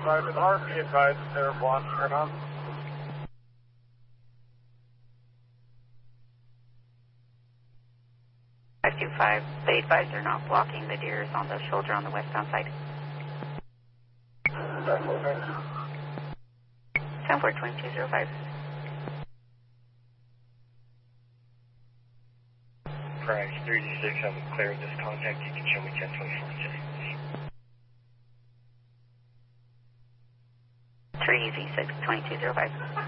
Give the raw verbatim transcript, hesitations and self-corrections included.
Private R, be advised that they're blocking or not. five two five, they advise they're not blocking the deers on the shoulder on the westbound side. That's okay. ten four two two zero five. Price three D six, I'm clear with this contact. You can show me ten twenty-four J. three Z six two two zero five.